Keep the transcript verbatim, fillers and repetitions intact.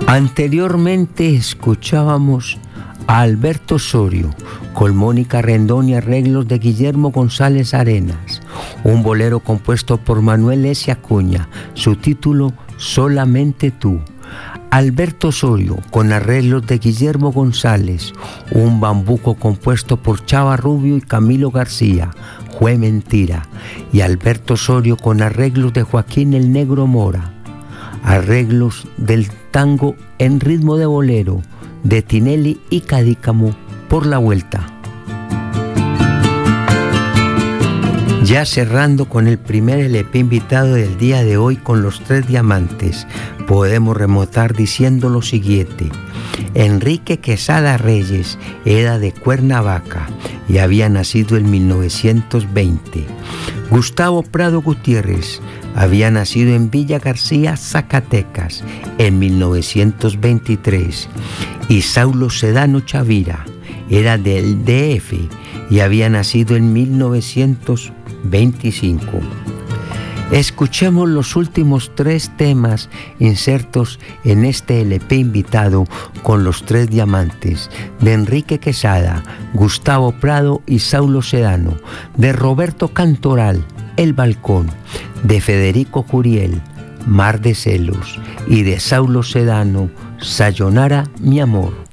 Anteriormente escuchábamos a Alberto Osorio con Mónica Rendón y arreglos de Guillermo González Arenas, un bolero compuesto por Manuel S. Acuña, su título Solamente tú. Alberto Osorio con arreglos de Guillermo González, un bambuco compuesto por Chava Rubio y Camilo García, Fue mentira. Y Alberto Osorio con arreglos de Joaquín el Negro Mora, arreglos del tango en ritmo de bolero de Tinelli y Cadícamo, Por la Vuelta. Ya cerrando con el primer L P invitado del día de hoy con Los Tres Diamantes, podemos remontar diciendo lo siguiente. Enrique Quesada Reyes era de Cuernavaca y había nacido en mil novecientos veinte. Gustavo Prado Gutiérrez había nacido en Villa García, Zacatecas, en mil novecientos veintitrés. Y Saulo Sedano Chavira era del D F y había nacido en mil novecientos veinticinco. Escuchemos los últimos tres temas insertos en este L P invitado con Los Tres Diamantes, de Enrique Quesada, Gustavo Prado y Saulo Sedano, de Roberto Cantoral, El Balcón, de Federico Curiel, Mar de Celos, y de Saulo Sedano, Sayonara, mi amor.